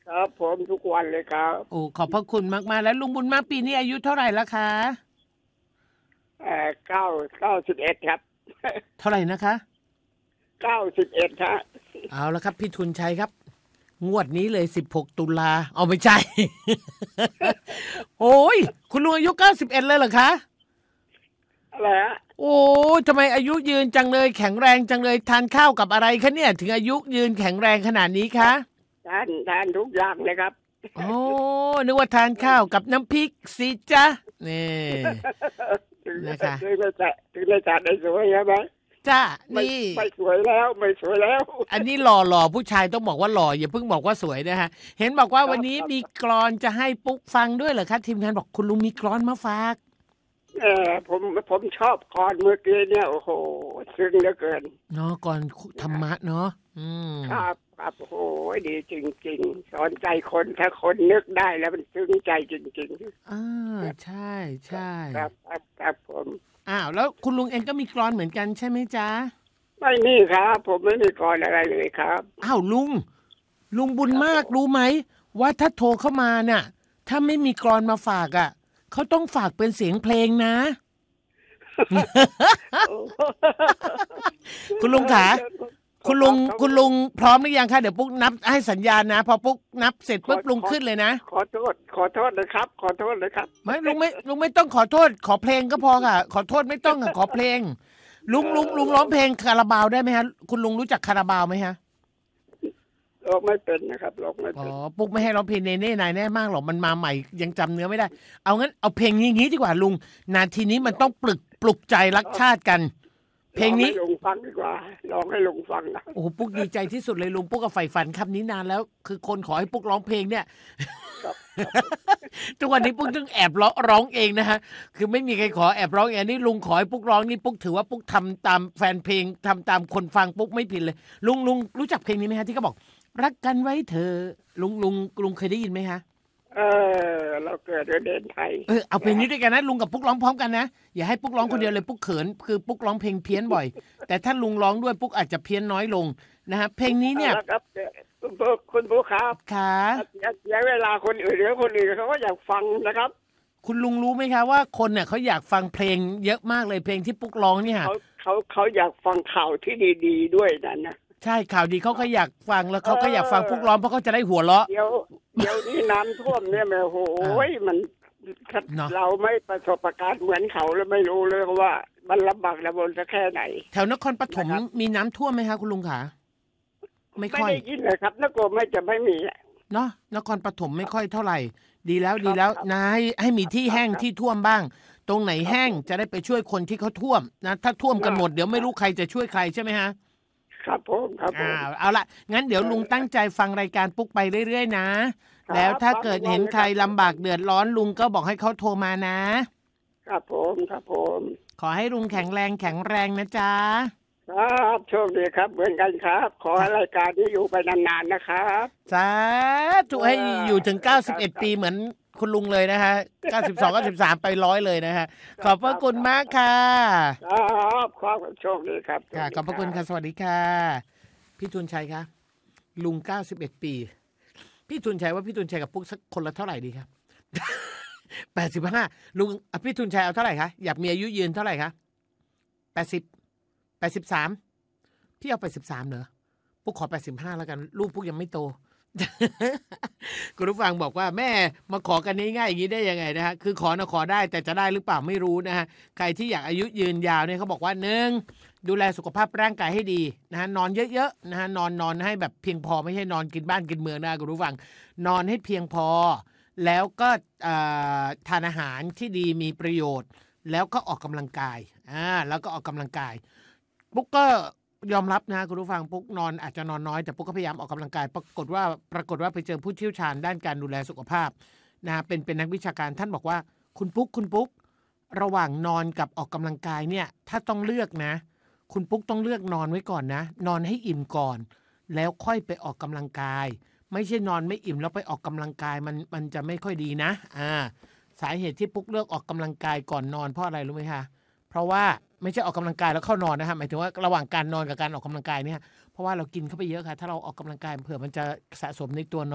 ครับผมทุกวันเลยครับโอ้ขอบพระคุณมากๆแล้วลุงบุญมากปีนี้อายุเท่าไหร่แล้วคะ 91ครับเท่าไหร่นะคะ 91ฮะเอาละครับพี่ทุนชัยครับงวดนี้เลย16 ตุลาเอาไม่ใช่ โอ้ยคุณลุงอายุ91เลยเหรอคะอะไรฮะโอ้ทำไมอายุยืนจังเลยแข็งแรงจังเลยทานข้าวกับอะไรคะเนี่ยถึงอายุยืนแข็งแรงขนาดนี้คะทานทุกอย่างเลยครับโอ้นึกว่าทานข้าวกับน้ำพริกสิจ๊ะนี่ถึงนะคะได้จัดได้สวยใช่ไหมจ้าไม่นี่ไม่สวยแล้วไม่สวยแล้วอันนี้หล่อผู้ชายต้องบอกว่าหล่ออย่าเพิ่งบอกว่าสวยนะฮะเห็นบอกว่าวันนี้มีกลอนจะให้ปุ๊กฟังด้วยเหรอคะทีมงานบอกคุณลุงมีกลอนมาฝากผมชอบก่อนเมื่อกี้เนี่ยโอ้โหซึ้งเหลือเกินเนาะก่อนธรรมะเนาะครับโอ้โหดีจริงๆสอนใจคนถ้าคนนึกได้แล้วมันซึ้งใจจริงๆใช่ใช่ครับผมอ้าวแล้วคุณลุงเองก็มีกลอนเหมือนกันใช่ไหมจ๊ะไม่มีครับผมไม่มีกรอะไรเลยครับอ้าวลุงบุญมากรู้ไหมว่าถ้าโทรเข้ามาน่ะถ้าไม่มีกลอนมาฝากอ่ะเขาต้องฝากเป็นเสียงเพลงนะ คุณลุงขาคุณลุงพร้อมหรือยังคะเดี๋ยวปุ๊กนับให้สัญญาณนะพอปุ๊กนับเสร็จปุ๊บลุงขึ้นเลยนะขอโทษนะครับขอโทษนะครับไม่ลุงไม่ต้องขอโทษขอเพลงก็พอค่ะขอโทษไม่ต้องขอเพลงลุงร้องเพลงคาราบาวได้ไหมฮะคุณลุงรู้จักคาราบาวไหมฮะร้องไม่เป็นนะครับร้องไม่เป็นปุ๊กไม่ให้ร้องเพลงเน่นายแน่มากหรอกมันมาใหม่ยังจำเนื้อไม่ได้เอางั้นเอาเพลงนี้ดีกว่าลุงนาทีนี้มันต้องปลุกใจรักชาติกันเพลงนี้ลองให้ลุงฟังดีกว่าลองให้ลุงฟังนะโอ้ปุ๊กดีใจที่สุดเลยลุงปุ๊กก็ใฝ่ฝันคำนี้นานแล้วคือคนขอให้ปุ๊กร้องเพลงเนี่ยทุกวันนี้ปุ๊กต้องแอบร้องเองนะฮะคือไม่มีใครขอแอบร้องเองนี่ลุงขอให้ปุ๊กร้องนี่ปุ๊กถือว่าปุ๊กทำตามแฟนเพลงทำตามคนฟังปุ๊กไม่ผิดเลยลุงรู้จักเพลงนี้ไหมฮะที่เขาบอกรักกันไว้เธอลุงเคยได้ยินไหมฮะเราเกิดเด่นไทยเอาเพลงนี้ด้วยกันนะลุงกับปุ๊กร้องพร้อมกันนะอย่าให้ปุ๊กร้องคนเดียวเลยปุ๊กเขินคือปุ๊กร้องเพลงเพี้ยนบ่อยแต่ถ้าลุงร้องด้วยปุ๊กอาจจะเพี้ยนน้อยลงนะฮะเพลงนี้เนี่ยคุณผู้ครับค่ะอย่าเวลาคนอื่นหรือคนอื่นเขาก็อยากฟังนะครับคุณลุงรู้ไหมคะว่าคนเนี่ยเขาอยากฟังเพลงเยอะมากเลยเพลงที่ปุ๊กร้องเนี่ยเขาอยากฟังข่าวที่ดีๆด้วยนั่นนะใช่ข่าวดีเขาก็อยากฟังแล้วเขาก็อยากฟังปุ๊กร้องเพราะเขาจะได้หัวเราะเดี๋ยวนี้น้ำท่วมเนี่ยแม่โหยมันเราไม่ประสบการณ์เหมือนเขาแล้วไม่รู้เลยว่ามันลำบากลำบนจะแค่ไหนแถวนครปฐมมีน้ำท่วมไหมคะคุณลุงขาไม่ค่อยได้ยินเลยครับนครไม่จะไม่มีเนาะนครปฐมไม่ค่อยเท่าไหร่ดีแล้วนะให้มีที่แห้งที่ท่วมบ้างตรงไหนแห้งจะได้ไปช่วยคนที่เขาท่วมนะถ้าท่วมกันหมดเดี๋ยวไม่รู้ใครจะช่วยใครใช่ไหมฮะครับผมเอาละงั้นเดี๋ยวลุงตั้งใจฟังรายการปุ๊กไปเรื่อยๆนะแล้วถ้าเกิดเห็นใครลำบากเดือดร้อนลุงก็บอกให้เขาโทรมานะครับผมขอให้ลุงแข็งแรงนะจ๊ะครับโชคดีครับเหมือนกันครับขอให้รายการนี้อยู่ไปนานๆนะครับสาธุให้อยู่ถึง91ปีเหมือนคุณลุงเลยนะฮะ92 93ไป100เลยนะฮะขอบพระคุณมากค่ะครับขอบโชคดีครับขอบพระคุณค่ะสวัสดีค่ะพี่ทุนชัยคะลุง91ปีพี่ทุนชัยว่าพี่ทุนชัยกับปุ๊กสักคนละเท่าไหร่ดีครับ85ลุงพี่ทุนชัยเอาเท่าไหร่คะอยากมีอายุยืนเท่าไหร่คะ83พี่เอา83เหรอปุ๊กขอ85แล้วกันลูกปุ๊กยังไม่โตคุณผู้ฟังบอกว่าแม่มาขอกันง่ายๆอย่างนี้ได้ยังไงนะฮะคือขอได้แต่จะได้หรือเปล่าไม่รู้นะฮะใครที่อยากอายุยืนยาวเนี่ยเขาบอกว่า1ดูแลสุขภาพร่างกายให้ดีนะฮะนอนเยอะๆนะฮะนอนให้แบบเพียงพอไม่ใช่นอนกินบ้านกินเมืองนะคุณผู้ฟังนอนให้เพียงพอแล้วก็ทานอาหารที่ดีมีประโยชน์แล้วก็ออกกำลังกายแล้วก็ออกกำลังกายปุ๊กก็ยอมรับนะคุณผู้ฟังปุ๊กนอนอาจจะนอนน้อยแต่ปุ๊กก็พยายามออกกำลังกายปรากฏว่าไปเจอผู้เชี่ยวชาญด้านการดูแลสุขภาพนะเป็นนักวิชาการท่านบอกว่าคุณปุ๊กระหว่างนอนกับออกกำลังกายเนี่ยถ้าต้องเลือกนะคุณปุ๊กต้องเลือกนอนไว้ก่อนนะนอนให้อิ่มก่อนแล้วค่อยไปออกกำลังกายไม่ใช่นอนไม่อิ่มแล้วไปออกกำลังกายมันจะไม่ค่อยดีนะสาเหตุที่ปุ๊กเลือกออกกำลังกายก่อนนอนเพราะอะไรรู้ไหมคะเพราะว่าไม่ใช่ออกกำลังกายแล้วเข้านอนนะฮะหมายถึงว่าระหว่างการนอนกับการออกกำลังกายเนี่ยเพราะว่าเรากินเข้าไปเยอะค่ะถ้าเราออกกำลังกายเผื่อมันจะสะสมในตัว